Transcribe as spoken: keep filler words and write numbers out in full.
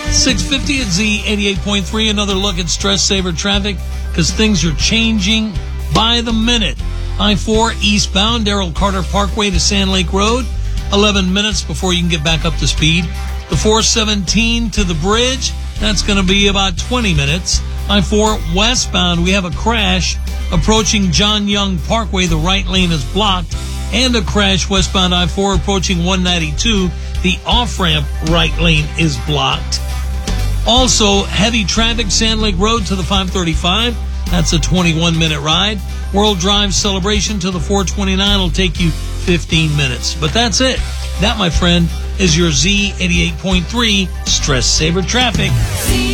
six fifty at Z eighty-eight point three. Another look at stress saver traffic because things are changing by the minute. I four eastbound, Darrell Carter Parkway to Sand Lake Road. eleven minutes before you can get back up to speed. The four seventeen to the bridge, that's going to be about twenty minutes. I four westbound, we have a crash approaching John Young Parkway. The right lane is blocked. And a crash westbound I four approaching one ninety-two. The off-ramp right lane is blocked. Also, heavy traffic, Sand Lake Road to the five thirty-five. That's a twenty-one minute ride. World Drive Celebration to the four twenty-nine will take you fifteen minutes. But that's it. That, my friend, is your Z eighty-eight point three Stress Saver Traffic.